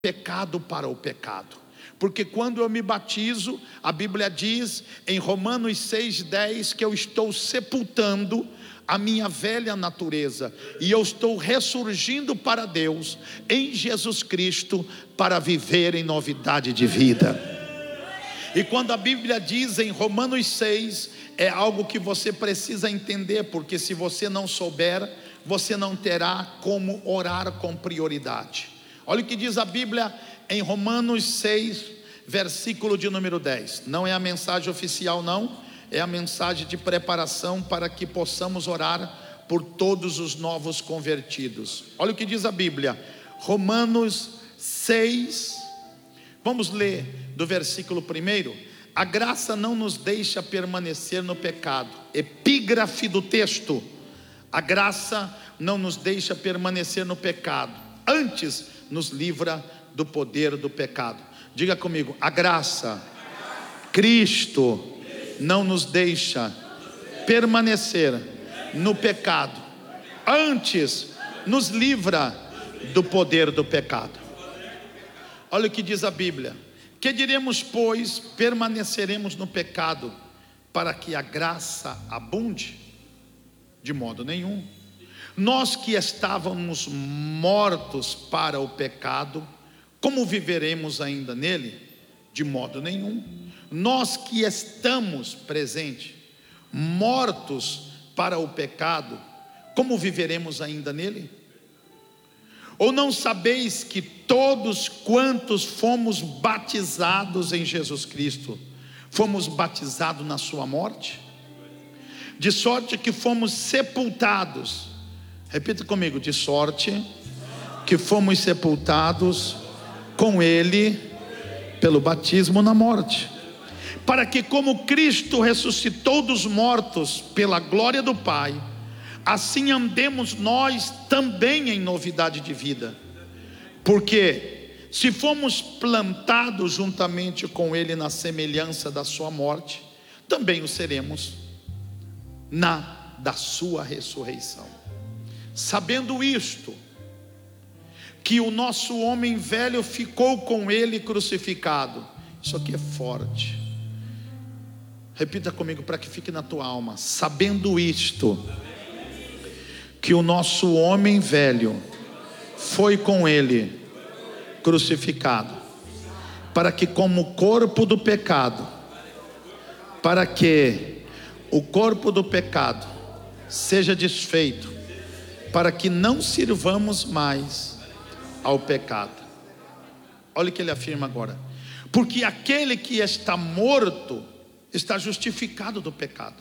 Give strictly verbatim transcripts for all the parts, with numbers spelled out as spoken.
pecado para o pecado. Porque quando eu me batizo, a Bíblia diz em Romanos seis, dez, que eu estou sepultando a minha velha natureza, e eu estou ressurgindo para Deus, em Jesus Cristo, para viver em novidade de vida. E quando a Bíblia diz em Romanos seis, é algo que você precisa entender, porque se você não souber, você não terá como orar com prioridade. Olha o que diz a Bíblia em Romanos seis, versículo de número dez. Não é a mensagem oficial não, é a mensagem de preparação para que possamos orar por todos os novos convertidos. Olha o que diz a Bíblia, Romanos seis, vamos ler do versículo primeiro. A graça não nos deixa permanecer no pecado. Epígrafe do texto: a graça não nos deixa permanecer no pecado, antes nos livra do poder do pecado. Diga comigo: a graça, Cristo não nos deixa permanecer no pecado, antes nos livra do poder do pecado. Olha o que diz a Bíblia: que diremos, pois? Permaneceremos no pecado para que a graça abunde? De modo nenhum. Nós que estávamos mortos para o pecado, como viveremos ainda nele? De modo nenhum. Nós que estamos presentes, mortos para o pecado, como viveremos ainda nele? Ou não sabeis que todos quantos fomos batizados em Jesus Cristo, fomos batizados na sua morte? De sorte que fomos sepultados, repita comigo, de sorte que fomos sepultados com ele pelo batismo na morte, para que como Cristo ressuscitou dos mortos pela glória do Pai, assim andemos nós também em novidade de vida. Porque se fomos plantados juntamente com ele na semelhança da sua morte, também o seremos na da sua ressurreição. Sabendo isto, que o nosso homem velho ficou com ele crucificado. Isso aqui é forte. Repita comigo para que fique na tua alma. Sabendo isto, que o nosso homem velho foi com ele crucificado, para que como o corpo do pecado, para que o corpo do pecado seja desfeito, para que não sirvamos mais ao pecado. Olha o que ele afirma agora: porque aquele que está morto está justificado do pecado.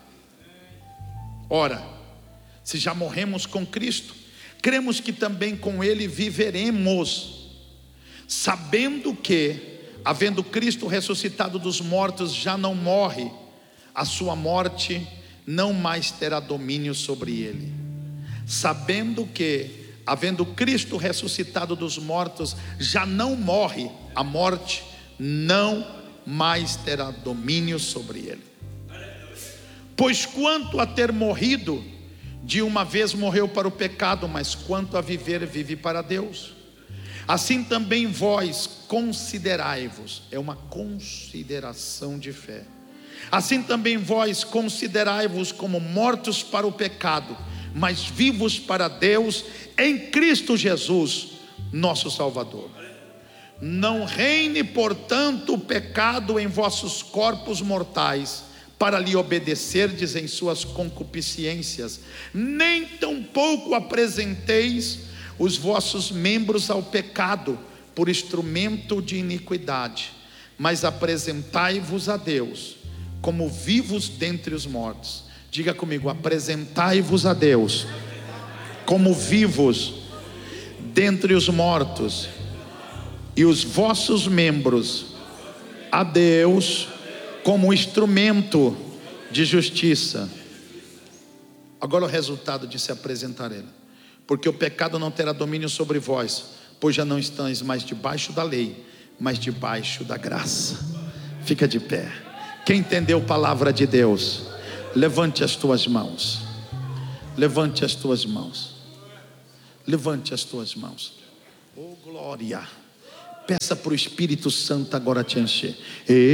Ora, se já morremos com Cristo, cremos que também com ele viveremos, sabendo que, havendo Cristo ressuscitado dos mortos, já não morre, a sua morte não mais terá domínio sobre ele. Sabendo que, havendo Cristo ressuscitado dos mortos, já não morre, a morte não mais terá domínio sobre ele. Pois quanto a ter morrido, de uma vez morreu para o pecado, mas quanto a viver, vive para Deus. Assim também vós considerai-vos, é uma consideração de fé. Assim também vós considerai-vos como mortos para o pecado, mas vivos para Deus em Cristo Jesus, nosso Salvador. Não reine, portanto, o pecado em vossos corpos mortais, para lhe obedecerdes em suas concupiscências, nem tampouco apresenteis os vossos membros ao pecado por instrumento de iniquidade, mas apresentai-vos a Deus como vivos dentre os mortos. Diga comigo: apresentai-vos a Deus como vivos dentre os mortos, e os vossos membros a Deus como instrumento de justiça. Agora o resultado de se apresentar ele: porque o pecado não terá domínio sobre vós, pois já não estáis mais debaixo da lei, mas debaixo da graça. Fica de pé. Quem entendeu a palavra de Deus, levante as tuas mãos. Levante as tuas mãos. Levante as tuas mãos. Oh glória. Peça para o Espírito Santo agora te encher.